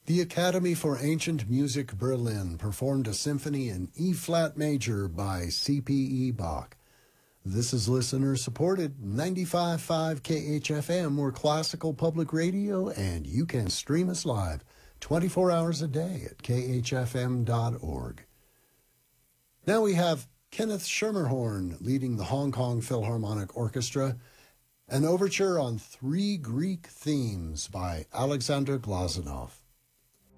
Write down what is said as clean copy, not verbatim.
The Academy for Ancient Music Berlin performed a symphony in E-flat major by C.P.E. Bach. This is listener-supported 95.5 KHFM. We're classical public radio, and you can stream us live 24 hours a day at khfm.org. Now we have Kenneth Schermerhorn leading the Hong Kong Philharmonic Orchestra, an overture on 3 Greek themes by Alexander Glazunov.